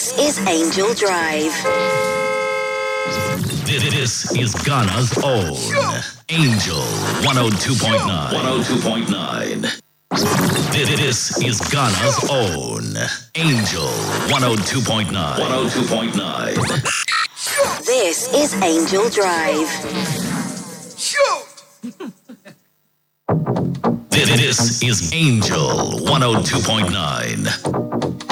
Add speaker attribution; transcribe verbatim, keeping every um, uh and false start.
Speaker 1: This is Angel Drive.
Speaker 2: This is Ghana's own Angel one oh two point nine. one oh two point nine. This is Ghana's own Angel one oh two point nine. one oh two point nine.
Speaker 1: This is Angel Drive.
Speaker 2: This is Angel one oh two point nine.